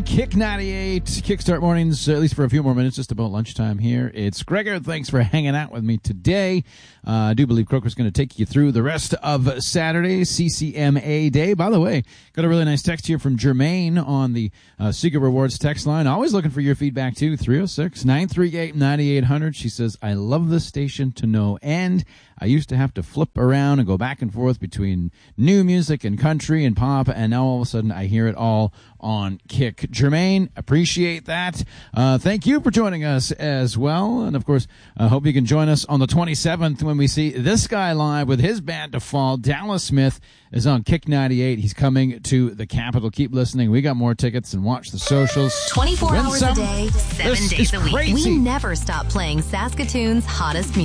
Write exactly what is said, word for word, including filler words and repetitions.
Kick ninety-eight, Kickstart Mornings, uh, at least for a few more minutes, just about lunchtime here. It's Gregor. Thanks for hanging out with me today. Uh, I do believe Croker's going to take you through the rest of Saturday, C C M A Day. By the way, got a really nice text here from Jermaine on the uh, Seeger Rewards text line. Always looking for your feedback, too. three oh six, nine three eight, nine eight hundred. She says, I love this station to no end. I used to have to flip around and go back and forth between new music and country and pop, and now all of a sudden I hear it all on Kick. Jermaine, appreciate that. Uh, thank you for joining us as well. And, of course, I hope you can join us on the twenty-seventh when we see this guy live with his band to fall. Dallas Smith is on Kick ninety-eight. He's coming to the Capitol. Keep listening. We got more tickets, and watch the socials. twenty-four Win hours some. a day, seven This days is a week. crazy. We never stop playing Saskatoon's hottest music.